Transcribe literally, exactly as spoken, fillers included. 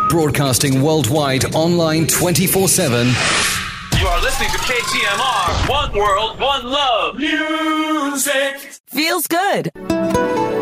Broadcasting worldwide, online twenty-four seven. You are listening to K T M R. One world, one love. Music. Feels good.